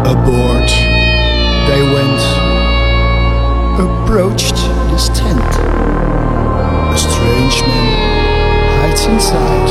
Aboard they went, approached this tent. A strange man hides inside